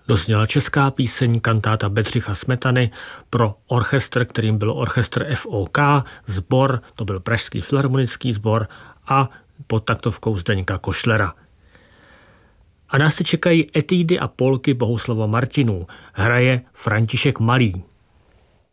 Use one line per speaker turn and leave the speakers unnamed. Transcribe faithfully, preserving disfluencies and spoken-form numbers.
Dozněla česká píseň kantáta Bedřicha Smetany pro orchestr, kterým byl orchestr F O K, sbor, to byl Pražský filharmonický sbor a pod taktovkou Zdeňka Košlera. A nás se čekají etídy a polky Bohuslava Martinů. Hraje František Malý.